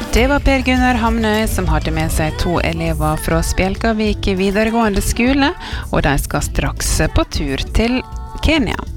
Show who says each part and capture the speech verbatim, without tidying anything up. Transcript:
Speaker 1: Det var Per Gunnar Hamnøy som hadde med seg to elever fra Spjelkavik videregående skole, og de skal straks på tur til Kenya.